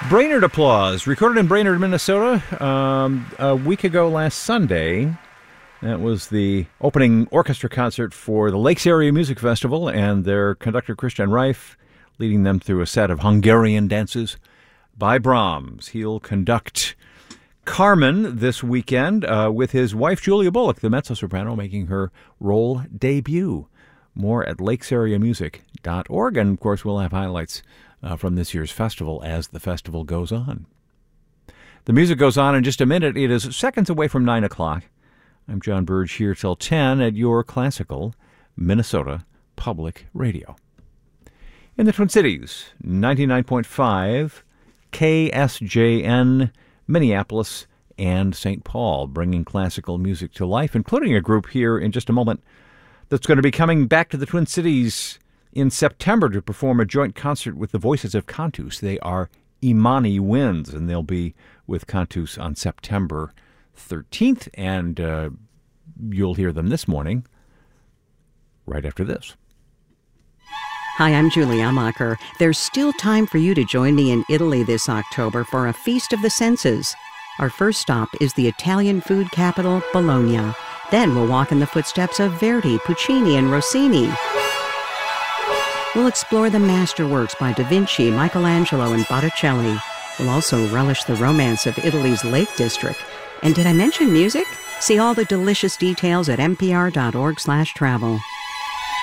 Brainerd Applause, recorded in Brainerd, Minnesota, a week ago last Sunday. That was the opening orchestra concert for the Lakes Area Music Festival, and their conductor Christian Reif leading them through a set of Hungarian dances by Brahms. He'll conduct Carmen this weekend with his wife Julia Bullock, the mezzo-soprano, making her role debut. More at lakesareamusic.org, and of course we'll have highlights from this year's festival as the festival goes on. The music goes on in just a minute. It is seconds away from 9 o'clock. I'm John Burge here till 10 at your classical Minnesota Public Radio. In the Twin Cities, 99.5 KSJN, Minneapolis and St. Paul, bringing classical music to life, including a group here in just a moment that's going to be coming back to the Twin Cities in September to perform a joint concert with the Voices of Cantus. They are Imani Winds, and they'll be with Cantus on September 13th, and you'll hear them this morning right after this. Hi, I'm Julie Amacher. There's still time for you to join me in Italy this October for a Feast of the Senses. Our first stop is the Italian food capital, Bologna. Then we'll walk in the footsteps of Verdi, Puccini, and Rossini. We'll explore the masterworks by Da Vinci, Michelangelo, and Botticelli. We'll also relish the romance of Italy's Lake District. And did I mention music? See all the delicious details at npr.org/travel.